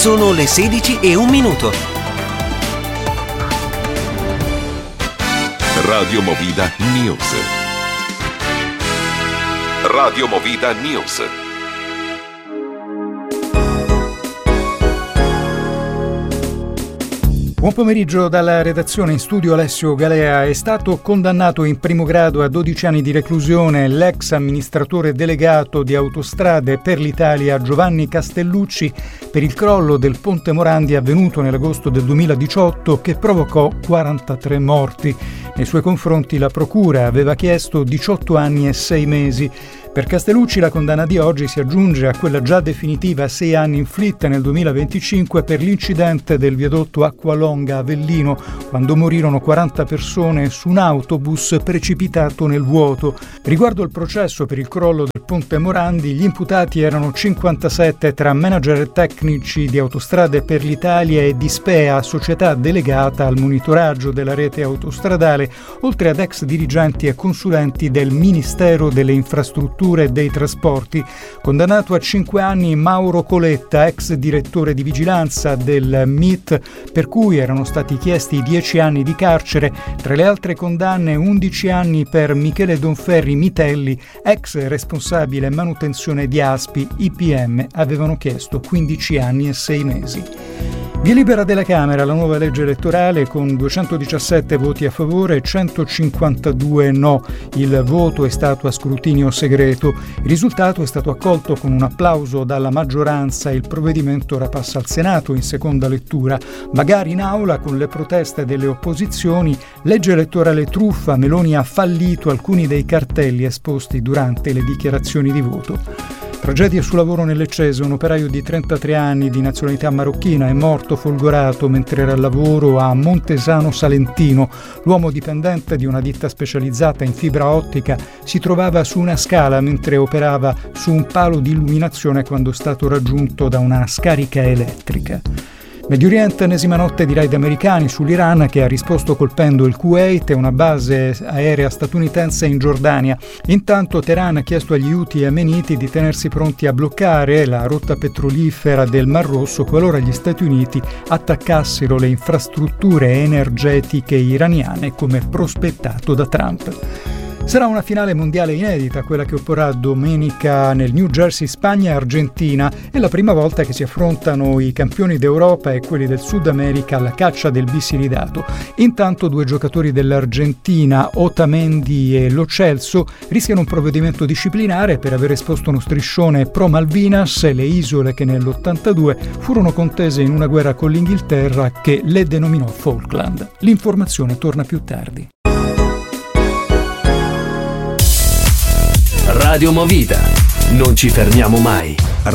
Sono le 16:01. Radio Movida News. Radio Movida News. Buon pomeriggio dalla redazione. In studio Alessio Galea. È stato condannato in primo grado a 12 anni di reclusione l'ex amministratore delegato di Autostrade per l'Italia Giovanni Castellucci per il crollo del ponte Morandi avvenuto nell'agosto del 2018 che provocò 43 morti. Nei suoi confronti la procura aveva chiesto 18 anni e 6 mesi. Per Castellucci la condanna di oggi si aggiunge a quella già definitiva a 6 anni inflitta nel 2025 per l'incidente del viadotto Acqualonga Avellino, quando morirono 40 persone su un autobus precipitato nel vuoto. Riguardo il processo per il crollo del ponte Morandi, gli imputati erano 57 tra manager e tecnici di Autostrade per l'Italia e di SPEA, società delegata al monitoraggio della rete autostradale, oltre ad ex dirigenti e consulenti del Ministero delle Infrastrutture e dei Trasporti. Condannato a 5 anni Mauro Coletta, ex direttore di vigilanza del MIT, per cui erano stati chiesti 10 anni di carcere. Tra le altre condanne 11 anni per Michele Donferri Mitelli, ex responsabile manutenzione di Aspi. I PM avevano chiesto 15 anni e 6 mesi. Via libera della Camera la nuova legge elettorale con 217 voti a favore e 152 no. Il voto è stato a scrutinio segreto. Il risultato è stato accolto con un applauso dalla maggioranza e il provvedimento ora passa al Senato in seconda lettura. Magari in aula con le proteste delle opposizioni. Legge elettorale truffa, Meloni ha fallito alcuni dei cartelli esposti durante le dichiarazioni di voto. Tragedia sul lavoro nel Leccese. Un operaio di 33 anni di nazionalità marocchina è morto folgorato mentre era al lavoro a Montesano Salentino. L'uomo dipendente di una ditta specializzata in fibra ottica si trovava su una scala mentre operava su un palo di illuminazione quando è stato raggiunto da una scarica elettrica. Medio Oriente, ennesima notte di raid americani sull'Iran che ha risposto colpendo il Kuwait e una base aerea statunitense in Giordania. Intanto Teheran ha chiesto agli Houthi yemeniti di tenersi pronti a bloccare la rotta petrolifera del Mar Rosso qualora gli Stati Uniti attaccassero le infrastrutture energetiche iraniane come prospettato da Trump. Sarà una finale mondiale inedita, quella che opporrà domenica nel New Jersey Spagna e Argentina. È la prima volta che si affrontano i campioni d'Europa e quelli del Sud America alla caccia del bisiridato. Intanto 2 giocatori dell'Argentina, Otamendi e Lo Celso, rischiano un provvedimento disciplinare per aver esposto uno striscione pro Malvinas e le isole che nell'82 furono contese in una guerra con l'Inghilterra che le denominò Falkland. L'informazione torna più tardi. Radio Movida. Non ci fermiamo mai.